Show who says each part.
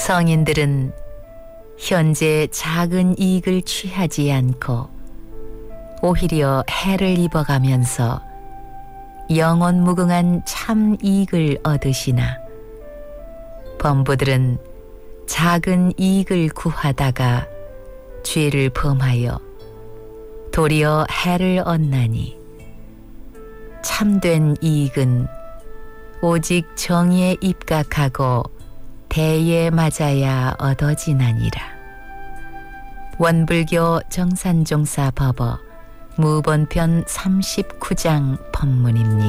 Speaker 1: 성인들은 현재 작은 이익을 취하지 않고 오히려 해를 입어가면서 영원 무궁한 참 이익을 얻으시나 범부들은 작은 이익을 구하다가 죄를 범하여 도리어 해를 얻나니 참된 이익은 오직 정의에 입각하고 대에 맞아야 얻어지나니라. 원불교 정산종사 법어 무본편 39장 법문입니다.